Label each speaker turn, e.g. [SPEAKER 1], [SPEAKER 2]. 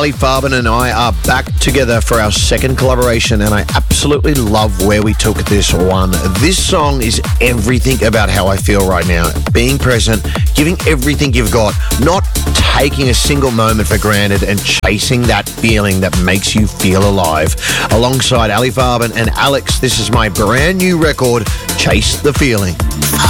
[SPEAKER 1] Ali Farben and I are back together for our second collaboration, and I absolutely love where we took this one. This song is everything about how I feel right now. Being present, giving everything you've got, not taking a single moment for granted, and chasing that feeling that makes you feel alive. Alongside Ali Farben and Alex, this is my brand new record, Chase the Feeling.